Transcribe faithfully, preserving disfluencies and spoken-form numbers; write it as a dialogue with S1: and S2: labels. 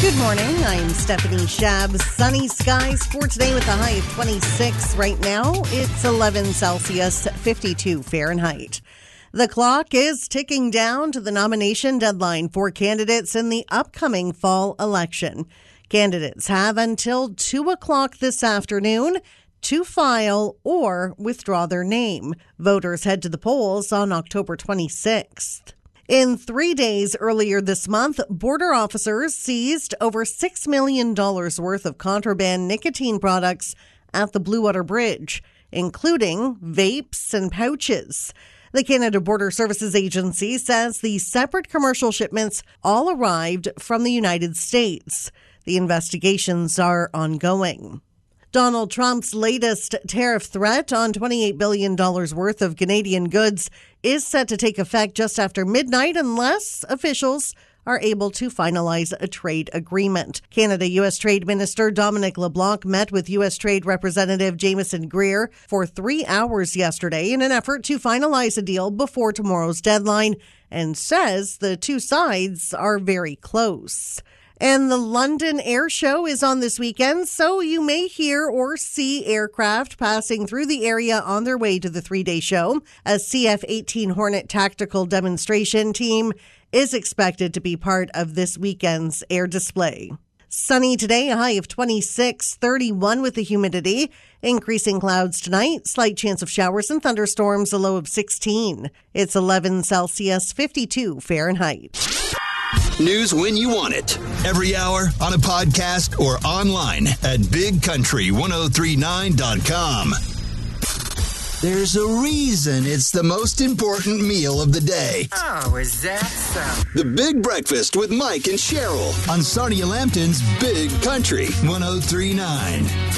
S1: Good morning. I'm Stephanie Shabs. Sunny skies for today with a high of twenty-six. Right now, it's eleven Celsius, fifty-two Fahrenheit. The clock is ticking down to the nomination deadline for candidates in the upcoming fall election. Candidates have until two o'clock this afternoon to file or withdraw their name. Voters head to the polls on October twenty-sixth. In three days earlier this month, border officers seized over six million dollars worth of contraband nicotine products at the Blue Water Bridge, including vapes and pouches. The Canada Border Services Agency says the separate commercial shipments all arrived from the United States. The investigations are ongoing. Donald Trump's latest tariff threat on twenty-eight billion dollars worth of Canadian goods is set to take effect just after midnight unless officials are able to finalize a trade agreement. Canada-U S Trade Minister Dominic LeBlanc met with U S Trade Representative Jameson Greer for three hours yesterday in an effort to finalize a deal before tomorrow's deadline and says the two sides are very close. And the London Air Show is on this weekend, so you may hear or see aircraft passing through the area on their way to the three-day show. A C F eighteen Hornet tactical demonstration team is expected to be part of this weekend's air display. Sunny today, a high of twenty-six, thirty-one with the humidity. Increasing clouds tonight, slight chance of showers and thunderstorms, a low of sixteen. It's eleven Celsius, fifty-two Fahrenheit.
S2: News when you want it. Every hour, on a podcast, or online at big country ten thirty-nine dot com. There's a reason it's the most important meal of the day.
S3: Oh, is that so?
S2: The Big Breakfast with Mike and Cheryl on Sarnia Lambton's Big Country ten thirty-nine.